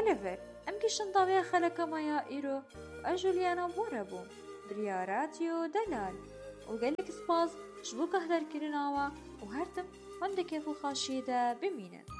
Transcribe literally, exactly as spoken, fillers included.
ئۆلیڤر ئەم گەشتەنداویە خەلەکەمەیە ئیرۆ ئەژولیانە بۆرە بوو بریارەتی و دەلال و گەلێک سپاس ji bo guhdarkirinawe û her tim wendekî xweşxaşiyê de bimînin.